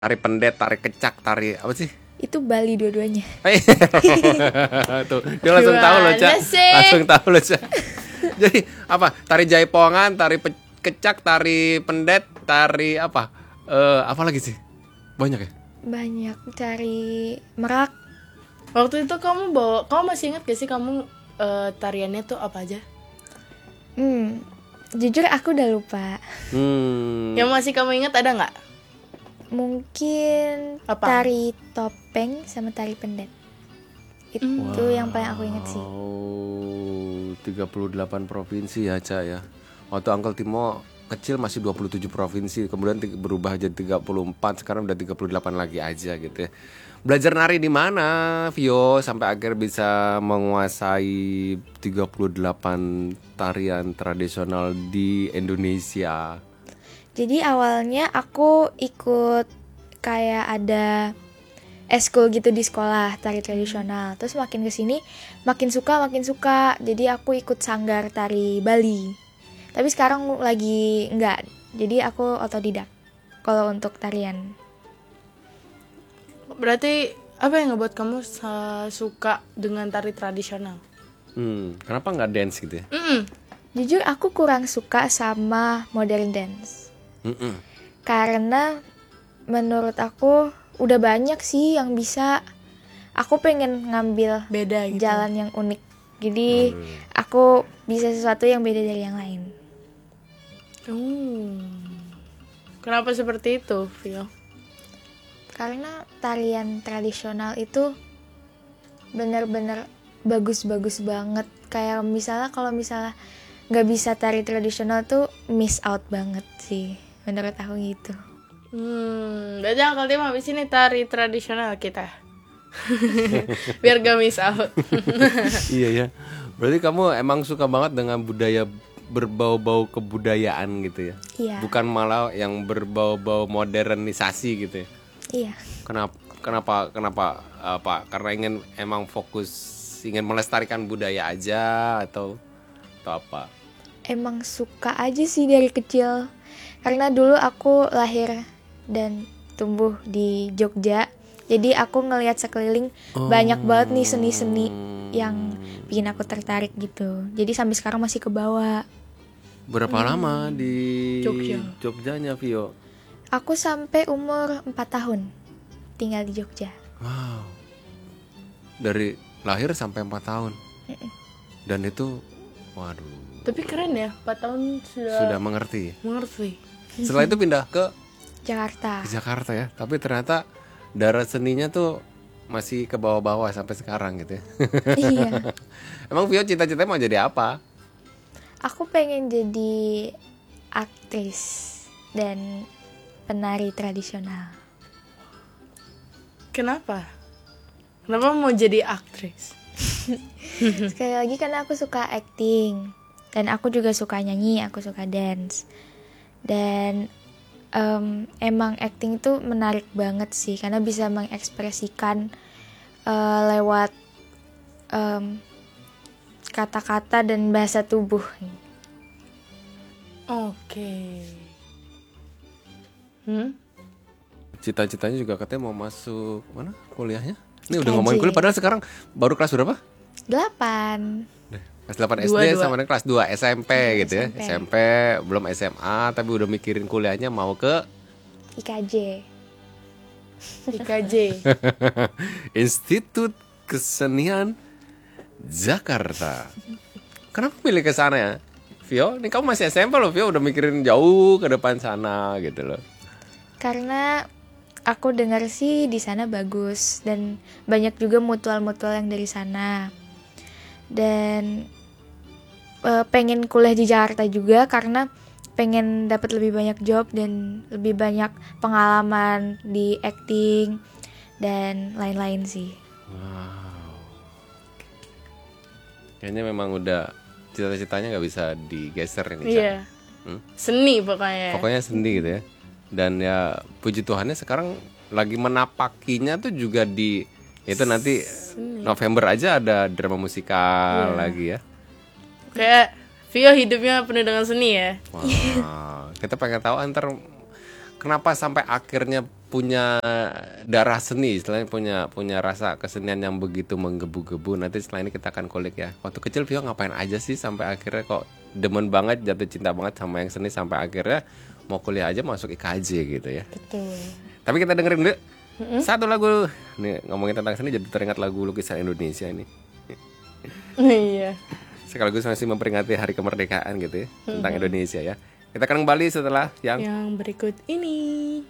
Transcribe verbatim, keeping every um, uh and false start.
Tari pendet, tari kecak, tari apa sih? Itu Bali dua-duanya. Tuh, dia langsung tahu loh, Cak. Gimana sih? Langsung tahu loh, Cak. Jadi apa? Tari jaipongan, tari pe- kecak, tari pendet, tari apa? Eh, apa lagi sih? Banyak ya? Banyak cari merak. Waktu itu kamu bawa, kamu masih ingat gak sih kamu eh, tariannya tuh apa aja? Hmm, jujur aku udah lupa. Hmm. Yang masih kamu ingat ada nggak? Mungkin Apa? tari topeng sama tari pendet. Itu yang paling aku ingat sih. Oh, tiga puluh delapan provinsi ya, Cak ya. Waktu Uncle Timo kecil masih dua puluh tujuh provinsi, kemudian ti- berubah jadi tiga puluh empat, sekarang udah tiga puluh delapan lagi aja gitu ya. Belajar nari di mana, Vio, sampai akhir bisa menguasai tiga puluh delapan tarian tradisional di Indonesia? Jadi awalnya aku ikut kayak ada eskul gitu di sekolah tari tradisional. Terus makin kesini makin suka makin suka. Jadi aku ikut sanggar tari Bali. Tapi sekarang lagi enggak. Jadi aku otodidak kalau untuk tarian. Berarti apa yang ngebuat kamu sa- suka dengan tari tradisional? Hmm, kenapa nggak dance gitu ya? Mm-mm. Jujur aku kurang suka sama modern dance. Mm-mm. Karena menurut aku udah banyak sih yang bisa. Aku pengen ngambil Beda gitu. jalan yang unik. Jadi aku bisa sesuatu yang beda dari yang lain. Hmm. Kenapa seperti itu, Vio? Karena tarian tradisional itu bener-bener bagus-bagus banget. Kayak misalnya kalau misalnya nggak bisa tari tradisional tuh miss out banget sih. Menurut aku gitu. Hmm, berarti Uncle Tim habis ini tari tradisional kita. Biar gak miss out. Iya ya. Berarti kamu emang suka banget dengan budaya berbau-bau kebudayaan gitu ya? Iya. Bukan malah yang berbau-bau modernisasi gitu ya? Iya. Kenapa? Kenapa? Kenapa? Apa? Karena ingin emang fokus ingin melestarikan budaya aja atau atau apa? Emang suka aja sih dari kecil. Karena dulu aku lahir dan tumbuh di Jogja. Jadi aku ngelihat sekeliling banyak banget nih seni-seni yang bikin aku tertarik gitu. Jadi sampai sekarang masih kebawa. Berapa lama di Jogja. Jogjanya, Vio? Aku sampai umur empat tahun tinggal di Jogja. Wow. Dari lahir sampai empat tahun. Dan itu waduh, Tapi keren ya, empat tahun sudah, sudah mengerti. mengerti. Setelah itu pindah ke Jakarta. ke Jakarta ya. Tapi ternyata darah seninya tuh masih ke bawah-bawah sampai sekarang gitu ya. Iya. Emang Vio cita-citanya mau jadi apa? Aku pengen jadi aktris dan penari tradisional. Kenapa? Kenapa mau jadi aktris? Sekali lagi karena aku suka acting dan aku juga suka nyanyi, aku suka dance. Dan em, emang acting itu menarik banget sih karena bisa mengekspresikan eh, lewat em, kata-kata dan bahasa tubuh. Oke. Hmm? Cita-citanya juga katanya mau masuk mana kuliahnya? Ini udah I K J. ngomongin kuliah padahal sekarang baru kelas berapa? Delapan. Kelas delapan S D Dua, dua. sama dengan kelas dua S M P gitu ya. S M P. S M P belum S M A tapi udah mikirin kuliahnya mau ke I K J. I K J. Institut Kesenian Jakarta. Kenapa milih ke sana ya? Vio, ini kamu masih S M P loh, Vio udah mikirin jauh ke depan sana gitu loh. Karena aku dengar sih di sana bagus dan banyak juga mutual-mutual yang dari sana. Dan eh, pengen kuliah di Jakarta juga karena pengen dapat lebih banyak job dan lebih banyak pengalaman di acting dan lain-lain sih. Wow. Kayaknya memang udah cita-citanya nggak bisa digeser ini. Cak. Iya. Hmm? Seni pokoknya. Pokoknya seni gitu ya. Dan ya puji Tuhannya sekarang lagi menapakinya tuh juga di itu nanti November aja ada drama musikal Iya. lagi ya. Kayak Vio hidupnya penuh dengan seni ya. Wah, kita pengen tahu antar kenapa sampai akhirnya punya darah seni, istilahnya punya punya rasa kesenian yang begitu menggebu-gebu. Nanti setelah ini kita akan kulik ya. Waktu kecil Vio ngapain aja sih sampai akhirnya kok demen banget, jatuh cinta banget sama yang seni sampai akhirnya mau kuliah aja masuk I K J gitu ya. Betul. Tapi kita dengerin dulu satu lagu. Nih ngomongin tentang seni jadi teringat lagu lukisan Indonesia ini. Iya. Sekaligus masih memperingati hari kemerdekaan gitu ya, tentang Indonesia ya. Kita akan kembali setelah yang Yang berikut ini.